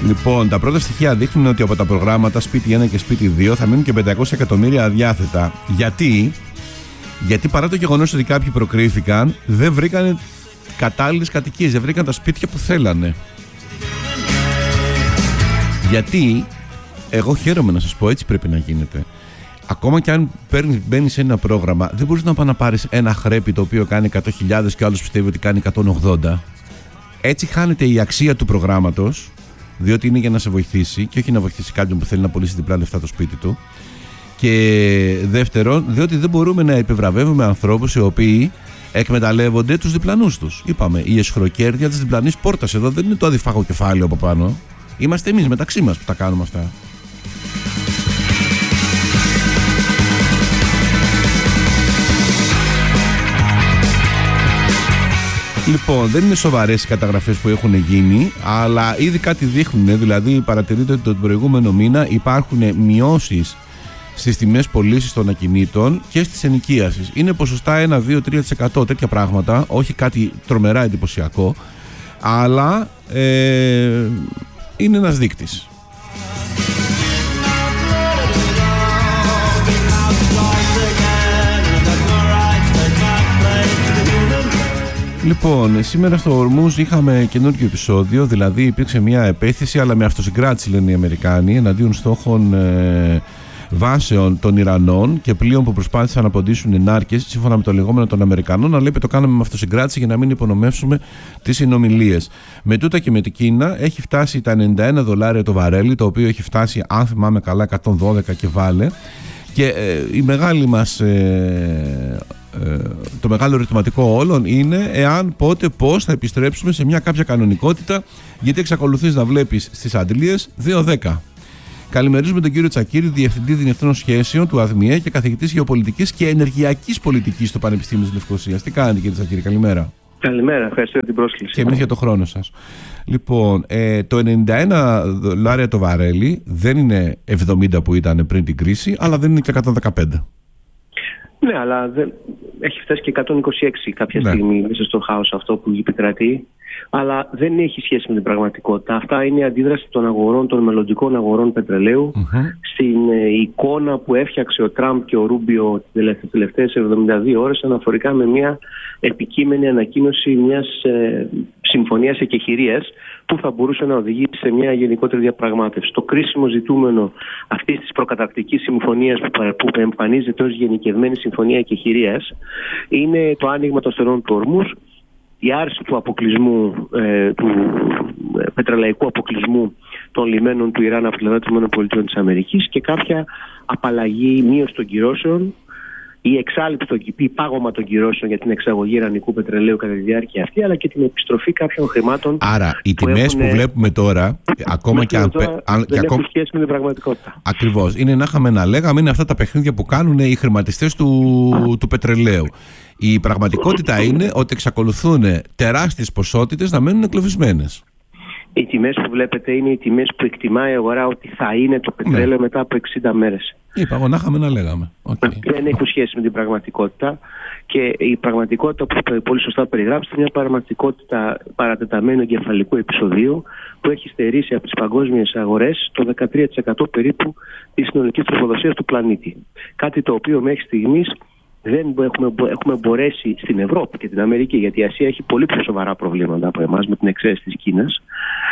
Λοιπόν, τα πρώτα στοιχεία δείχνουν ότι από τα προγράμματα Σπίτι 1 και Σπίτι 2 θα μείνουν και 500 εκατομμύρια αδιάθετα. Γιατί παρά το γεγονός ότι κάποιοι προκρίθηκαν, δεν βρήκαν κατάλληλες κατοικίες, δεν βρήκαν τα σπίτια που θέλανε. Γιατί, εγώ χαίρομαι να σας πω, έτσι πρέπει να γίνεται. Ακόμα και αν μπαίνεις σε ένα πρόγραμμα, δεν μπορείς να πας να πάρεις ένα χρέπι το οποίο κάνει 100.000 και ο άλλος πιστεύει ότι κάνει 180. Έτσι χάνεται η αξία του προγράμματος, διότι είναι για να σε βοηθήσει και όχι να βοηθήσει κάποιον που θέλει να πωλήσει διπλά λεφτά το σπίτι του. Και δεύτερον, διότι δεν μπορούμε να επιβραβεύουμε ανθρώπους οι οποίοι εκμεταλλεύονται τους διπλανούς τους. Είπαμε, η αισχροκέρδεια της διπλανής πόρτας εδώ δεν είναι το αδιφάγο κεφάλαιο από πάνω. Είμαστε εμείς μεταξύ μας που τα κάνουμε αυτά. Λοιπόν, δεν είναι σοβαρές οι καταγραφές που έχουν γίνει, αλλά ήδη κάτι δείχνουν. Δηλαδή, παρατηρείται ότι τον προηγούμενο μήνα υπάρχουν μειώσεις στις τιμές πωλήσεις των ακινήτων και στις ενοικίασεις. Είναι ποσοστά 1, 2, 3%, τέτοια πράγματα, όχι κάτι τρομερά εντυπωσιακό, αλλά είναι ένας δείκτης. Λοιπόν, σήμερα στο Ορμούζ είχαμε καινούργιο επεισόδιο, δηλαδή υπήρξε μια επέθεση, αλλά με αυτοσυγκράτηση λένε οι Αμερικάνοι, εναντίον στόχων βάσεων των Ιρανών και πλοίων που προσπάθησαν να ποντίσουν ενάρκες, σύμφωνα με το λεγόμενο των Αμερικανών, αλλά είπε το κάναμε με αυτοσυγκράτηση για να μην υπονομεύσουμε τις συνομιλίες. Με τούτα και με την Κίνα έχει φτάσει τα $91 το βαρέλι, το οποίο έχει φτάσει, αν θυμάμαι καλά, 112 και βάλε. Και η μεγάλη μας, το μεγάλο ερωτηματικό όλων είναι εάν, πότε, πώς θα επιστρέψουμε σε μια κάποια κανονικότητα, γιατί εξακολουθείς να βλέπεις στις αντλίες 2-10. Καλημερίζουμε τον κύριο Τσακίρη, Διευθυντή Διεθνών Σχέσεων του ΑΔΜΙΕ και καθηγητής Γεωπολιτικής και Ενεργειακής Πολιτικής στο Πανεπιστήμιο της Λευκωσίας. Τι κάνετε, κύριε Τσακίρη, καλημέρα. Καλημέρα, ευχαριστώ για την πρόσκληση. Και εμείς για το χρόνο σας. Λοιπόν, το $91 το βαρέλι δεν είναι 70 που ήταν πριν την κρίση, αλλά δεν είναι και 115. Ναι, αλλά έχει φτάσει και 126 κάποια στιγμή μέσα στο χάος αυτό που επικρατεί. Αλλά δεν έχει σχέση με την πραγματικότητα. Αυτά είναι η αντίδραση των αγορών, των μελλοντικών αγορών πετρελαίου στην εικόνα που έφτιαξε ο Τραμπ και ο Ρούμπιο τις τελευταίες 72 ώρες αναφορικά με μια επικείμενη ανακοίνωση μιας συμφωνίας εκεχηρίας που θα μπορούσε να οδηγήσει σε μια γενικότερη διαπραγμάτευση. Το κρίσιμο ζητούμενο αυτής της προκαταρκτικής συμφωνίας που εμφανίζεται ως γενικευμένη συμφωνία εκεχηρίας είναι το άνοιγμα των στενών του Ορμούζ, η άρση του αποκλεισμού, του πετρελαϊκού αποκλεισμού των λιμένων του Ιράν από την πλευρά των ΗΠΑ και κάποια απαλλαγή, μείωση των κυρώσεων ή εξάλληψη ή πάγωμα των κυρώσεων για την εξαγωγή ιρανικού πετρελαίου κατά τη διάρκεια αυτή, αλλά και την επιστροφή κάποιων χρημάτων. Άρα, οι τιμές που βλέπουμε τώρα, ακόμα και αν. Δεν έχουν σχέση με την πραγματικότητα. Ακριβώς. Είναι να είχαμε να λέγαμε, είναι αυτά τα παιχνίδια που κάνουν οι χρηματιστές του πετρελαίου. Η πραγματικότητα είναι ότι εξακολουθούν τεράστιες ποσότητες να μένουν εγκλωβισμένες. Οι τιμές που βλέπετε είναι οι τιμές που εκτιμάει η αγορά ότι θα είναι το πετρέλαιο μετά από 60 μέρες. Είπα εγώ να είχαμε να λέγαμε. Δεν έχουν σχέση με την πραγματικότητα και η πραγματικότητα που πολύ σωστά περιγράψετε είναι μια πραγματικότητα παρατεταμένου εγκεφαλικού επεισοδίου που έχει στερήσει από τις παγκόσμιες αγορές το 13% περίπου της συνολικής τροφοδοσίας του πλανήτη. Κάτι το οποίο μέχρι στιγμής δεν έχουμε μπορέσει στην Ευρώπη και την Αμερική, γιατί η Ασία έχει πολύ πιο σοβαρά προβλήματα από εμάς με την εξαίρεση της Κίνας,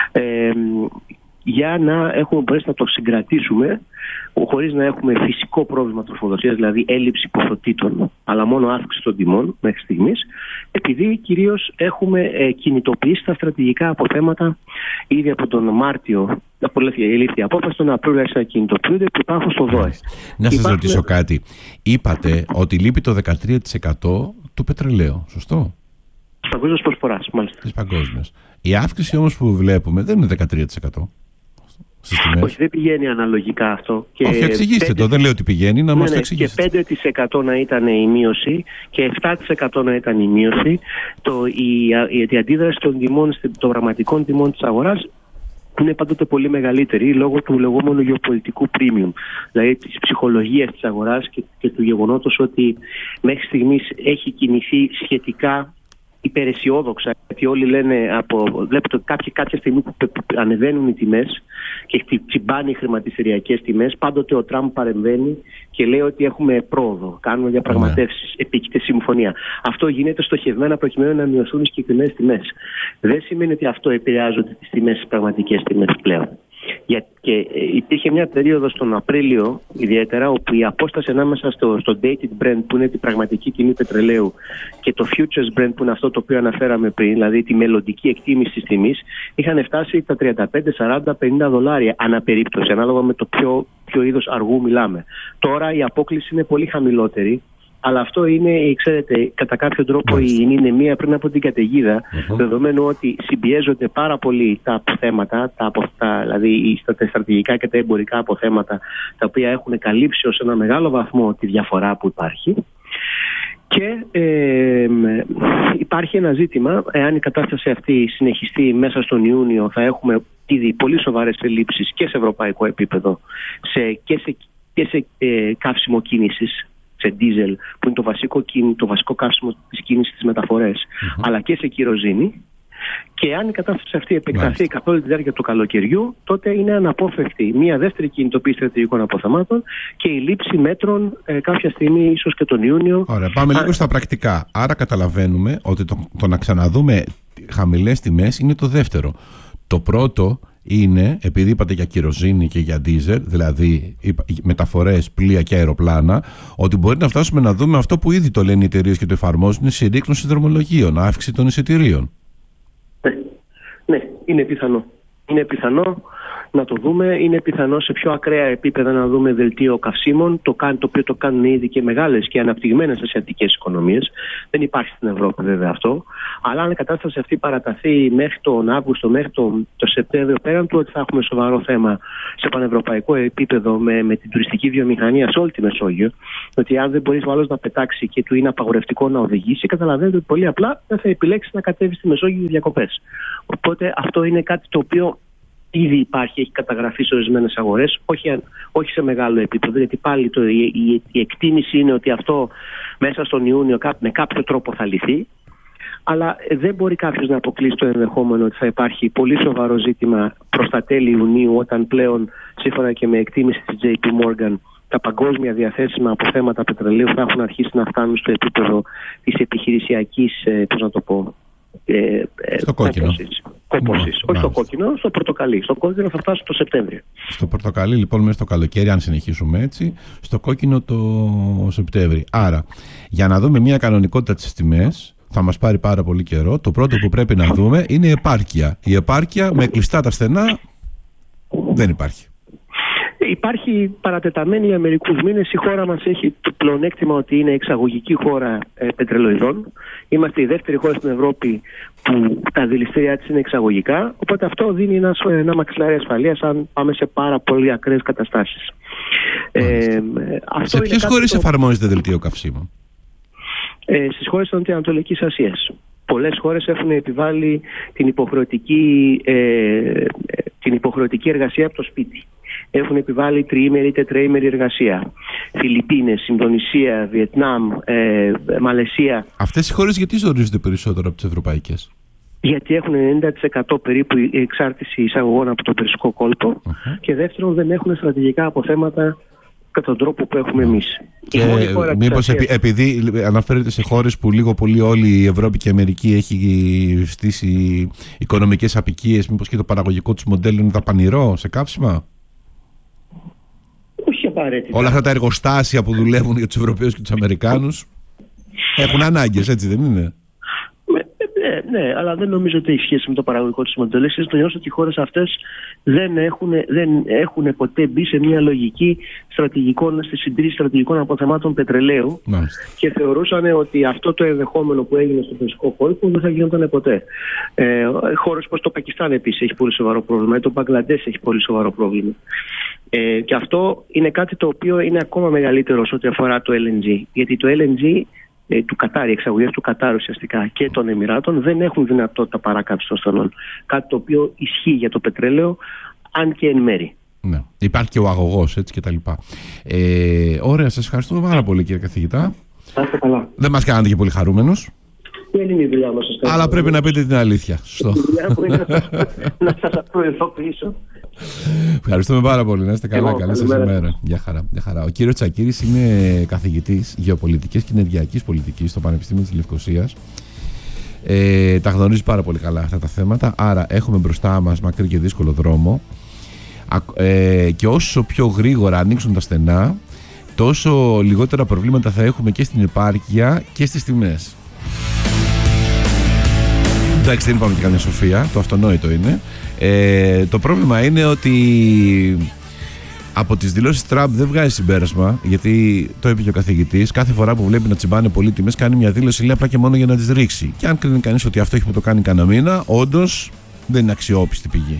για να έχουμε μπορέσει να το συγκρατήσουμε χωρίς να έχουμε φυσικό πρόβλημα τροφοδοσίας, δηλαδή έλλειψη ποσοτήτων, αλλά μόνο αύξηση των τιμών μέχρι στιγμής, επειδή κυρίως έχουμε κινητοποιήσει τα στρατηγικά αποθέματα ήδη από τον Μάρτιο. Ελήφθη η απόφαση τον Απρίλιο να κινητοποιούνται που υπάρχουν στο ΔΟΕ. Να σας ρωτήσω κάτι. Είπατε ότι λείπει το 13% του πετρελαίου, σωστό? Της παγκόσμιας προσφοράς, μάλιστα. Της παγκόσμιας. Η αύξηση όμως που βλέπουμε δεν είναι 13%. Όχι, δεν πηγαίνει αναλογικά αυτό. Και όχι, εξηγήστε το. Δεν λέω ότι πηγαίνει, να μας το εξηγήσετε. Και 5% να ήταν η μείωση και 7% να ήταν η μείωση. Η αντίδραση των τιμών, των πραγματικών τιμών της αγοράς είναι πάντοτε πολύ μεγαλύτερη λόγω του λεγόμενου γεωπολιτικού premium, δηλαδή της ψυχολογίας της αγοράς και του γεγονότος ότι μέχρι στιγμής έχει κινηθεί σχετικά υπεραισιόδοξα, γιατί όλοι λένε βλέπετε κάποια στιγμή που ανεβαίνουν οι τιμές και τσιμπάνε οι χρηματιστηριακές τιμές, πάντοτε ο Τραμπ παρεμβαίνει και λέει ότι έχουμε πρόοδο, κάνουμε διαπραγματεύσεις, επίκειται συμφωνία. Αυτό γίνεται στοχευμένα προκειμένου να μειωθούν οι συγκεκριμένες τιμές. Δεν σημαίνει ότι αυτό επηρεάζονται τις τιμές, τις πραγματικές τιμές πλέον. Και υπήρχε μια περίοδος τον Απρίλιο ιδιαίτερα, όπου η απόσταση ανάμεσα στο dated Brent, που είναι την πραγματική τιμή πετρελαίου, και το futures Brent, που είναι αυτό το οποίο αναφέραμε πριν, δηλαδή τη μελλοντική εκτίμηση της τιμής, είχαν φτάσει τα 35, 40, 50 δολάρια ανά περίπτωση, ανάλογα με το ποιο είδος αργού μιλάμε. Τώρα η απόκλιση είναι πολύ χαμηλότερη. Αλλά αυτό είναι, ξέρετε, κατά κάποιο τρόπο είναι μία πριν από την καταιγίδα, δεδομένου ότι συμπιέζονται πάρα πολύ τα αποθέματα, δηλαδή τα στρατηγικά και τα εμπορικά αποθέματα, τα οποία έχουν καλύψει ως ένα μεγάλο βαθμό τη διαφορά που υπάρχει. Και υπάρχει ένα ζήτημα, εάν η κατάσταση αυτή συνεχιστεί μέσα στον Ιούνιο, θα έχουμε ήδη πολύ σοβαρές ελλείψεις και σε ευρωπαϊκό επίπεδο και σε καύσιμο κίνησης, σε diesel, που είναι το βασικό καύσιμο της κίνησης στις μεταφορές, αλλά και σε κυροζήνη. Και αν η κατάσταση αυτή επεκταθεί καθ' όλη τη διάρκεια του καλοκαιριού, τότε είναι αναπόφευκτη μια δεύτερη κινητοποίηση στρατηγικών αποθεμάτων και η λήψη μέτρων κάποια στιγμή, ίσως και τον Ιούνιο. Ωραία, πάμε λίγο στα πρακτικά. Άρα καταλαβαίνουμε ότι το να ξαναδούμε χαμηλές τιμές είναι το δεύτερο. Το πρώτο είναι, επειδή είπατε για κυροζήνη και για ντίζελ, δηλαδή μεταφορές, πλοία και αεροπλάνα, ότι μπορεί να φτάσουμε να δούμε αυτό που ήδη το λένε οι εταιρείες και το εφαρμόζουν, συρρίκνωση δρομολογίων, αύξηση των εισιτηρίων. Ναι, είναι πιθανό. Είναι πιθανό να το δούμε. Είναι πιθανό σε πιο ακραία επίπεδα να δούμε δελτίο καυσίμων, το οποίο το κάνουν ήδη και μεγάλες και αναπτυγμένες ασιατικές οικονομίες. Δεν υπάρχει στην Ευρώπη βέβαια αυτό. Αλλά αν η κατάσταση αυτή παραταθεί μέχρι τον Αύγουστο, μέχρι το Σεπτέμβριο, πέραν του ότι θα έχουμε σοβαρό θέμα σε πανευρωπαϊκό επίπεδο με την τουριστική βιομηχανία σε όλη τη Μεσόγειο, ότι αν δεν μπορεί ο άλλος να πετάξει και του είναι απαγορευτικό να οδηγήσει, καταλαβαίνετε ότι πολύ απλά δεν θα επιλέξει να κατέβει στη Μεσόγειο για διακοπές. Οπότε αυτό είναι κάτι το οποίο ήδη υπάρχει, έχει καταγραφεί σε ορισμένες αγορές, όχι σε μεγάλο επίπεδο, γιατί πάλι η εκτίμηση είναι ότι αυτό μέσα στον Ιούνιο με κάποιο τρόπο θα λυθεί. Αλλά δεν μπορεί κάποιος να αποκλείσει το ενδεχόμενο ότι θα υπάρχει πολύ σοβαρό ζήτημα προς τα τέλη Ιουνίου, όταν πλέον, σύμφωνα και με εκτίμηση της JP Morgan, τα παγκόσμια διαθέσιμα αποθέματα πετρελαίου θα έχουν αρχίσει να φτάνουν στο επίπεδο της επιχειρησιακής, στο κόκκινο. Κόπωσης. Όχι στο κόκκινο, στο πορτοκαλί. Στο κόκκινο θα φτάσει το Σεπτέμβριο. Στο πορτοκαλί, λοιπόν, μέσα στο καλοκαίρι, αν συνεχίσουμε έτσι, στο κόκκινο το Σεπτέμβριο. Άρα, για να δούμε μια κανονικότητα στις τιμές, θα μας πάρει πάρα πολύ καιρό. Το πρώτο που πρέπει να δούμε είναι η επάρκεια. Η επάρκεια με κλειστά τα στενά δεν υπάρχει. Υπάρχει παρατεταμένη για μερικούς μήνες. Η χώρα μας έχει το πλεονέκτημα ότι είναι εξαγωγική χώρα πετρελοειδών. Είμαστε η δεύτερη χώρα στην Ευρώπη που τα δηληστήριά της είναι εξαγωγικά. Οπότε αυτό δίνει ένα μαξιλάρι ασφαλείας αν πάμε σε πάρα πολύ ακραίες καταστάσεις. Σε ποιες χώρες εφαρμόζεται δελτίο καυσίμων? Στις χώρες της Ανατολικής Ασίας. Πολλές χώρες έχουν επιβάλει την υποχρεωτική εργασία από το σπίτι. Έχουν επιβάλει τριήμερη ή τετραήμερη εργασία. Φιλιππίνες, Ινδονησία, Βιετνάμ, Μαλαισία. Αυτές οι χώρες γιατί ζορίζονται περισσότερο από τις ευρωπαϊκές? Γιατί έχουν 90% περίπου εξάρτηση εισαγωγών από το Περσικό κόλπο και δεύτερον δεν έχουν στρατηγικά αποθέματα κατά τον τρόπο που έχουμε εμείς. Και μήπως επειδή αναφέρεται σε χώρες που λίγο πολύ όλη η Ευρώπη και η Αμερική έχει στήσει οικονομικές απικίες, μήπως και το παραγωγικό τους μοντέλο είναι δαπανηρό σε καύσιμα? Όχι απαραίτητα. Όλα αυτά τα εργοστάσια που δουλεύουν για τους Ευρωπαίους και τους Αμερικάνους έχουν ανάγκες, έτσι δεν είναι? Ναι, αλλά δεν νομίζω ότι έχει σχέση με το παραγωγικό της μοντέλο. Εσείς το νιώσετε ότι οι χώρες αυτές δεν έχουν ποτέ μπει σε μια λογική στη συντήρηση στρατηγικών αποθεμάτων πετρελαίου. Μάλιστα. Και θεωρούσαν ότι αυτό το ενδεχόμενο που έγινε στο Περσικό κόλπο δεν θα γινόταν ποτέ. Χώρες όπως το Πακιστάν επίσης έχει πολύ σοβαρό πρόβλημα, το Μπαγκλαντές έχει πολύ σοβαρό πρόβλημα. Και αυτό είναι κάτι το οποίο είναι ακόμα μεγαλύτερο σε ό,τι αφορά το LNG. Γιατί το LNG του Κατάρ, οι εξαγωγές του Κατάρ ουσιαστικά και των Εμιράτων δεν έχουν δυνατότητα παράκαμψης των στενών. Κάτι το οποίο ισχύει για το πετρέλαιο, αν και εν μέρη. Ναι. Υπάρχει και ο αγωγός, έτσι και τα λοιπά. Ωραία, σας ευχαριστούμε πάρα πολύ, κύριε καθηγητά. Είστε καλά. Δεν μας κάνατε και πολύ χαρούμενους. Δεν είναι η δουλειά μας. Αλλά πρέπει να πείτε την αλήθεια. Σωστό. Η δουλειά μου είναι να σας ακούω εδώ πίσω. Ευχαριστούμε πάρα πολύ. Να είστε καλά. Καλή σας ημέρα. Γεια χαρά. Ο κύριος Τσακίρης είναι καθηγητής γεωπολιτικής και ενεργειακής πολιτικής στο Πανεπιστήμιο της Λευκωσίας. Τα γνωρίζει πάρα πολύ καλά αυτά τα θέματα. Άρα έχουμε μπροστά μας μακρύ και δύσκολο δρόμο. Και όσο πιο γρήγορα ανοίξουν τα στενά, τόσο λιγότερα προβλήματα θα έχουμε και στην επάρκεια και στις τιμές. Εντάξει, δεν είπαμε και καμία σοφία, το αυτονόητο είναι. Το πρόβλημα είναι ότι από τις δηλώσεις Τραμπ δεν βγάζει συμπέρασμα, γιατί το είπε και ο καθηγητής. Κάθε φορά που βλέπει να τσιμπάνε πολύ τιμές, κάνει μια δήλωση, λέει απλά και μόνο για να τις ρίξει. Και αν κρίνει κανείς ότι αυτό έχει το κάνει κανένα μήνα, όντως δεν είναι αξιόπιστη πηγή.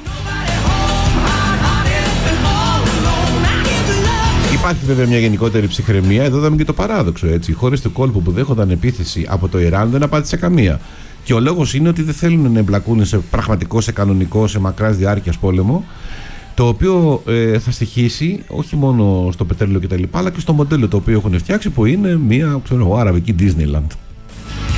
Υπάρχει βέβαια μια γενικότερη ψυχραιμία. Εδώ είδαμε και το παράδοξο. Έτσι. Οι χώρες του κόλπου που δέχονταν επίθεση από το Ιράν δεν απάντησε καμία. Και ο λόγος είναι ότι δεν θέλουν να εμπλακούν σε πραγματικό, σε κανονικό, σε μακράς διάρκειας πόλεμο, το οποίο θα στοιχήσει όχι μόνο στο πετρέλαιο κτλ., αλλά και στο μοντέλο το οποίο έχουν φτιάξει, που είναι μια αραβική Disneyland.